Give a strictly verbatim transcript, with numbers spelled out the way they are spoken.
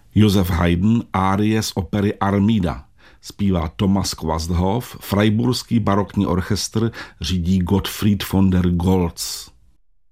Josef Haydn árie z opery Armida. Zpívá Thomas Quasthoff, Freiburský barokní orchestr řídí Gottfried von der Goltz.